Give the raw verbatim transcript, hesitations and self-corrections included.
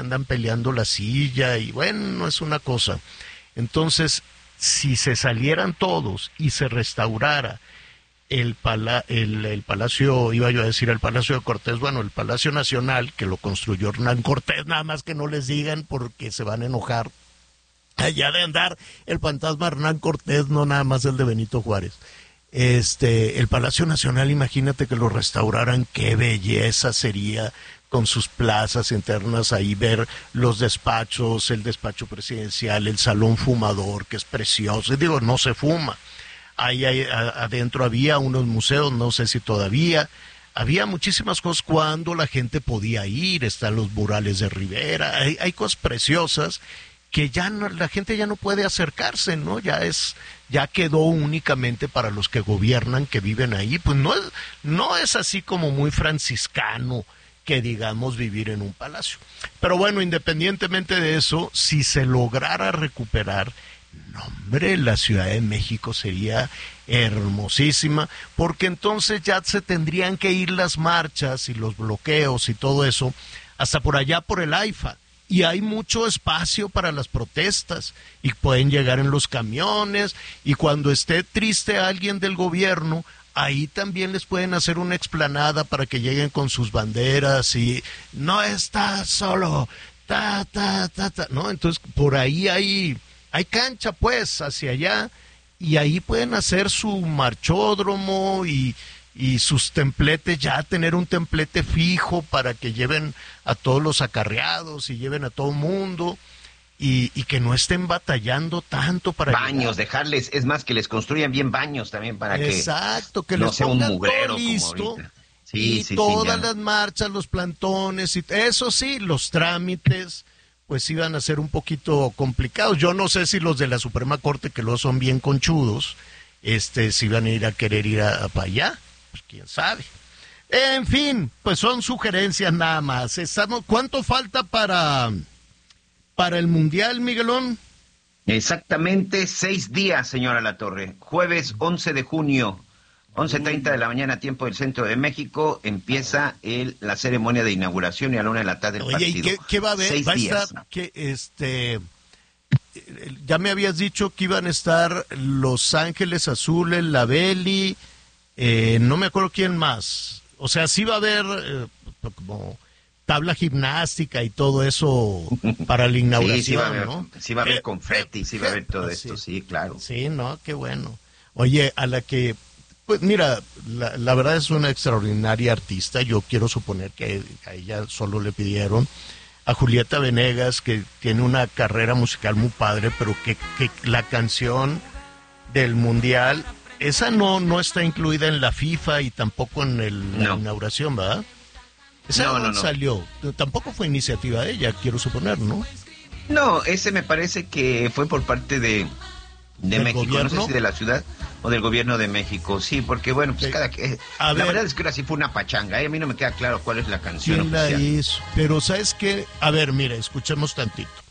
andan peleando la silla y bueno, es una cosa. Entonces, si se salieran todos y se restaurara el, pala, el, el Palacio, iba yo a decir el Palacio de Cortés, bueno, el Palacio Nacional, que lo construyó Hernán Cortés, nada más que no les digan porque se van a enojar. Allá de andar el fantasma Hernán Cortés, no nada más el de Benito Juárez. Este, el Palacio Nacional, imagínate que lo restauraran, qué belleza sería, con sus plazas internas, ahí ver los despachos, el despacho presidencial, el salón fumador, que es precioso. Y digo, no se fuma. Ahí, ahí adentro había unos museos, no sé si todavía. Había muchísimas cosas cuando la gente podía ir, están los murales de Rivera, hay, hay cosas preciosas que ya no, la gente ya no puede acercarse, ¿no? Ya es, ya quedó únicamente para los que gobiernan, que viven ahí. Pues no es, no es así como muy franciscano que digamos vivir en un palacio. Pero bueno, independientemente de eso, si se lograra recuperar, no, hombre, la Ciudad de México sería hermosísima, porque entonces ya se tendrían que ir las marchas y los bloqueos y todo eso hasta por allá por el AIFA. Y hay mucho espacio para las protestas y pueden llegar en los camiones y cuando esté triste alguien del gobierno, ahí también les pueden hacer una explanada para que lleguen con sus banderas y no está solo, ta, ta, ta, ta, ¿no? Entonces por ahí hay, hay cancha pues hacia allá y ahí pueden hacer su marchódromo y... y sus templetes, ya tener un templete fijo para que lleven a todos los acarreados y lleven a todo el mundo y, y que no estén batallando tanto para baños, llegar. Dejarles, es más, que les construyan bien baños también para exacto, que, que no les sea un pongan mugrero todo listo, como ahorita. Sí, y sí, todas sí, las marchas, los plantones, y eso sí, los trámites pues iban a ser un poquito complicados. Yo no sé si los de la Suprema Corte, que luego son bien conchudos, este, si iban a ir a querer ir a, a para allá. Pues quién sabe. En fin, pues son sugerencias nada más. Estamos, ¿cuánto falta para, para el Mundial, Miguelón? Exactamente seis días, señora Latorre. Jueves once de junio, once treinta de la mañana, tiempo del centro de México, empieza el, la ceremonia de inauguración y a la una de la tarde el Oye, partido. ¿y qué, qué va a haber? Seis ¿Va a días. estar, que, este, ya me habías dicho que iban a estar Los Ángeles Azules, la Beli... Eh, no me acuerdo quién más. O sea, sí va a haber eh, como tabla gimnástica y todo eso para la inauguración, sí, sí va a haber, ¿no? Sí va a haber eh, confeti, sí va a haber todo sí. esto, sí, claro. Sí, no, qué bueno. Oye, a la que, pues mira, la, la verdad es una extraordinaria artista. Yo quiero suponer que a ella solo le pidieron a Julieta Venegas, que tiene una carrera musical muy padre, pero que, que la canción del Mundial... Esa no no está incluida en la FIFA y tampoco en el, la no. inauguración, ¿verdad? Esa no, no, no salió. Tampoco fue iniciativa de ella, quiero suponer, ¿no? No, ese me parece que fue por parte de, de México, gobierno? No sé si de la ciudad o del gobierno de México. Sí, porque bueno, pues sí. cada que... A la ver, verdad es que ahora sí fue una pachanga, ¿eh? A mí no me queda claro cuál es la canción ¿quién oficial. la hizo? Pero ¿sabes qué? A ver, mira, escuchemos tantito.